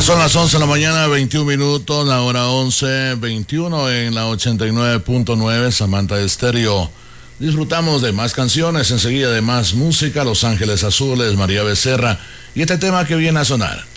Son las 11 de la mañana, 21 minutos, la hora 11:21 en la 89.9 Samantha Estéreo. Disfrutamos de más canciones, enseguida de más música, Los Ángeles Azules, María Becerra y este tema que viene a sonar.